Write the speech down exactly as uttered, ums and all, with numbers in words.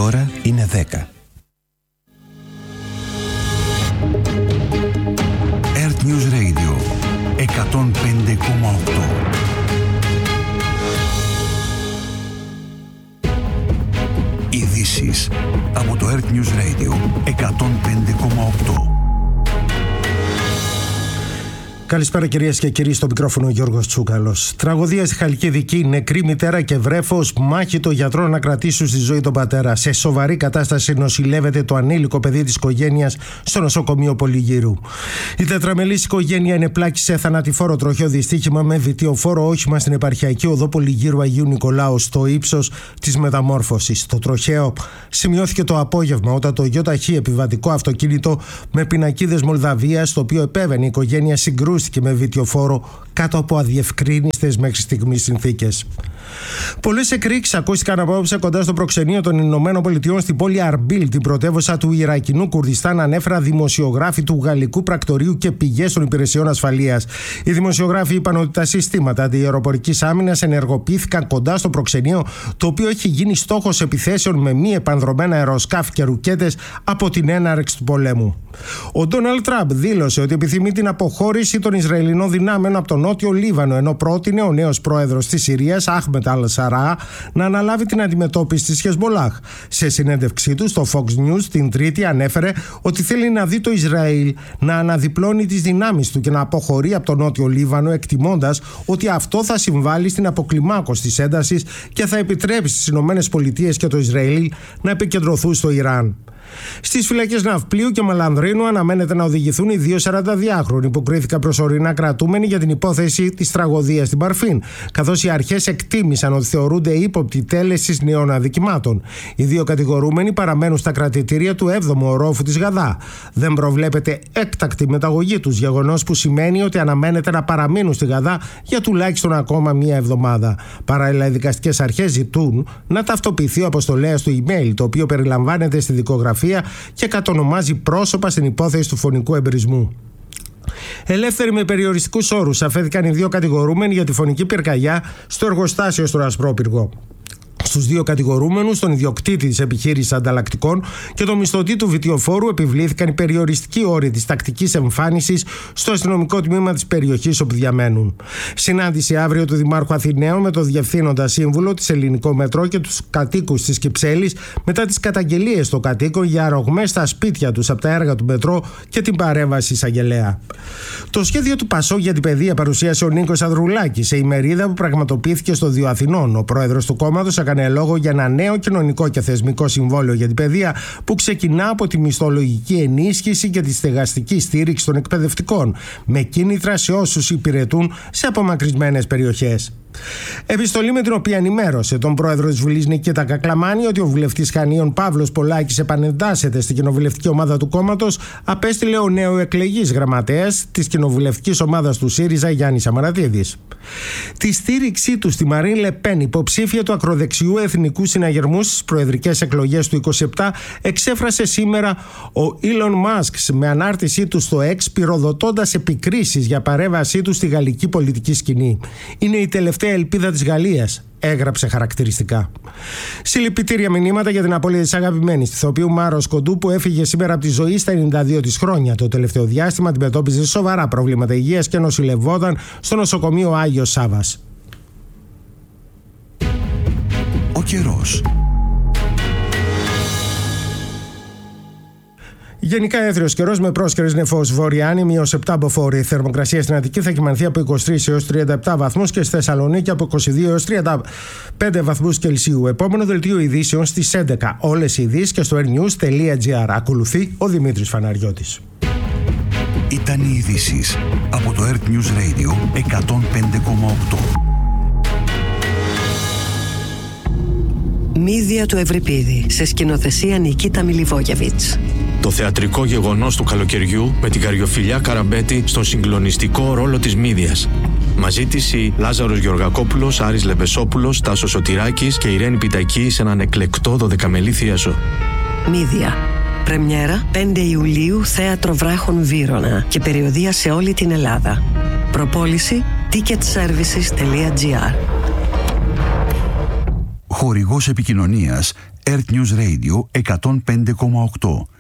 ώρα είναι δέκα. Earth News Radio εκατόν πέντε κόμμα οκτώ. Ειδήσεις από το Earth News Radio εκατόν πέντε κόμμα οκτώ. Καλησπέρα κυρίες και κύριοι, στο μικρόφωνο Γιώργος Τσούκαλος. Τραγωδία στη Χαλκιδική, νεκρή μητέρα και βρέφος, μάχη των γιατρών να κρατήσουν στη ζωή τον πατέρα. Σε σοβαρή κατάσταση νοσηλεύεται το ανήλικο παιδί της οικογένειας στο νοσοκομείο Πολυγύρου. Η τετραμελής οικογένεια ενεπλάκησε θανατηφόρο τροχαίο δυστύχημα με βιτιοφόρο όχημα στην επαρχιακή οδό Πολυγύρου Αγίου Νικολάου, στο ύψος της Μεταμόρφωσης. Το τροχαίο σημειώθηκε το απόγευμα όταν το ΙΧ επιβατικό αυτοκίνητο με πινακίδες Μολδαβίας, το οποίο επέβαινε η οικογένεια, συγκρούστηκε και με βιτιοφόρο κάτω από αδιευκρίνιστες μέχρι στιγμής συνθήκες. Πολλές εκρήξεις ακούστηκαν απόψε κοντά στο προξενείο των Ηνωμένων Πολιτειών στην πόλη Αρμπίλ, την πρωτεύουσα του Ιρακινού Κουρδιστάν, ανέφερα δημοσιογράφοι του γαλλικού πρακτορείου και πηγές των υπηρεσιών ασφαλείας. Οι δημοσιογράφοι είπαν ότι τα συστήματα αντιαεροπορικής άμυνας ενεργοποιήθηκαν κοντά στο προξενείο, το οποίο έχει γίνει στόχος επιθέσεων με μη επανδρομένα αεροσκάφη και ρουκέτες από την έναρξη του πολέμου. Ο Ντόναλντ Τραμπ δήλωσε ότι επιθυμεί την αποχώρηση των Ισραηλινών δυνάμεων από το νότιο Λίβανο, ενώ πρότεινε ο νέος πρόεδρος της Συρίας, Αχμετ Αλ-Σαρά, να αναλάβει την αντιμετώπιση της Χεσμολάχ. Σε συνέντευξή του στο Fox News την Τρίτη ανέφερε ότι θέλει να δει το Ισραήλ να αναδιπλώνει τις δυνάμεις του και να αποχωρεί από το νότιο Λίβανο, εκτιμώντας ότι αυτό θα συμβάλλει στην αποκλιμάκωση της έντασης και θα επιτρέψει στις ΗΠΑ και το Ισραήλ να επικεντρωθούν στο Ιράν. Στις φυλακές Ναυπλίου και Μαλανδρίνου αναμένεται να οδηγηθούν οι δύο σαρανταδυάχρονοι που κρίθηκαν προσωρινά κρατούμενοι για την υπόθεση της τραγωδίας στην Παρφίν, καθώς οι αρχές εκτίμησαν ότι θεωρούνται ύποπτοι τέλεσης νέων αδικημάτων. Οι δύο κατηγορούμενοι παραμένουν στα κρατητήρια του έβδομου ορόφου της Γαδά. Δεν προβλέπεται έκτακτη μεταγωγή τους, γεγονός που σημαίνει ότι αναμένεται να παραμείνουν στη Γαδά για τουλάχιστον ακόμα μία εβδομάδα. Παράλληλα, οι δικαστικές αρχές ζητούν να ταυτοποιηθεί ο αποστολέας του email, το οποίο περιλαμβάνεται στη δικογραφία και κατονομάζει πρόσωπα στην υπόθεση του φωνικού εμπρισμού. Ελεύθεροι με περιοριστικούς όρους αφέθηκαν οι δύο κατηγορούμενοι για τη φωνική πυρκαγιά στο εργοστάσιο στο Ασπρόπυργο. Στους δύο κατηγορούμενους, τον ιδιοκτήτη της επιχείρησης ανταλλακτικών και τον μισθωτή του βιτιοφόρου, επιβλήθηκαν οι περιοριστικοί όροι της τακτικής εμφάνισης στο αστυνομικό τμήμα της περιοχής όπου διαμένουν. Συνάντηση αύριο του Δημάρχου Αθηναίων με τον Διευθύνοντα Σύμβουλο της Ελληνικό Μετρό και τους κατοίκους της Κυψέλης μετά τις καταγγελίες των κατοίκων για αρρωγμές στα σπίτια τους από τα έργα του Μετρό και την παρέμβαση εισαγγελέα. Το σχέδιο του Πασόκ για την παιδεία παρουσίασε ο Νίκος Ανδρουλάκης σε ημερίδα που πραγματοποιήθηκε στο Δύο Αθηνών. Ο πρόεδρος του κόμματος έκανε λόγο για ένα νέο κοινωνικό και θεσμικό συμβόλαιο για την παιδεία που ξεκινά από τη μισθολογική ενίσχυση και τη στεγαστική στήριξη των εκπαιδευτικών, με κίνητρα σε όσους υπηρετούν σε απομακρυσμένες περιοχές. Επιστολή με την οποία ενημέρωσε τον πρόεδρο της Βουλής Νικήτα Κακλαμάνη ότι ο βουλευτής Χανίων Παύλος Πολάκης επανεντάσσεται στην κοινοβουλευτική ομάδα του κόμματος, απέστειλε ο νεοεκλεγής γραμματέας της κοινοβουλευτικής ομάδας του ΣΥΡΙΖΑ Γιάννης Αμαρατίδης. Τη στήριξή του στη Μαρίν Λεπέν, υποψήφια του ακροδεξιού εθνικού συναγερμού στις προεδρικές εκλογές του είκοσι επτά, εξέφρασε σήμερα ο Elon Musk με ανάρτησή του στο X, πυροδοτώντας επικρίσεις για παρέμβασή του στη γαλλική πολιτική σκηνή. Είναι η τελευταία ελπίδα της Γαλλίας, έγραψε χαρακτηριστικά. Συλληπιτήρια μηνύματα για την απώλεια της αγαπημένης ηθοποιού Μάρος Κοντού, που έφυγε σήμερα από τη ζωή στα ενενήντα δύο της χρόνια. Το τελευταίο διάστημα αντιμετώπιζε σοβαρά προβλήματα υγείας και νοσηλευόταν στο νοσοκομείο Άγιος Σάββας. Ο καιρός. Γενικά έθριος καιρός με πρόσκαιρες νεφός βορειάνη, μείος επτά μποφόρ. Η θερμοκρασία στην Αττική θα κυμανθεί από είκοσι τρεις έως τριάντα επτά βαθμούς και στη Θεσσαλονίκη από είκοσι δύο έως τριάντα πέντε βαθμούς Κελσίου. Επόμενο δελτίο ειδήσεων στις έντεκα. Όλες οι ειδήσεις και στο airnews τελεία gr. Ακολουθεί ο Δημήτρης Φαναριώτης. Ήταν οι ειδήσεις από το Earth News Radio εκατόν πέντε κόμμα οκτώ. Μύδια του Ευρυπίδη, σε σκηνοθεσία Νικίτα Μιλιβόγεβιτς. Το θεατρικό γεγονός του καλοκαιριού με την Καριοφιλιά Καραμπέτη στον συγκλονιστικό ρόλο της Μύδιας. Μαζί της οι Λάζαρος Γεωργακόπουλος, Άρης Λεπεσόπουλος, Τάσος Σωτηράκης και Ιρένη Πιτακή σε έναν εκλεκτό δωδεκαμελή θίασο. Μύδια. Πρεμιέρα πέντε Ιουλίου, Θέατρο Βράχων Βύρωνα και περιοδεία σε όλη την Ελλάδα. Προπόληση ticket services τελεία gr. Χορηγός επικοινωνίας Earth News Radio εκατόν πέντε κόμμα οκτώ.